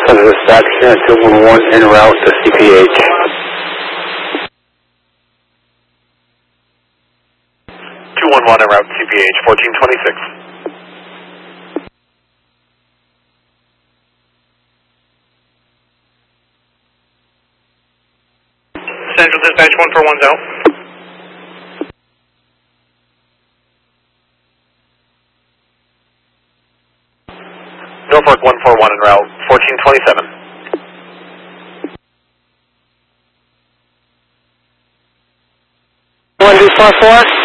This is Saxon 211 en route to CPH. 211 en route to CPH, 1426. Central Dispatch 1410. Norfolk 141 en route, 1427. 1244.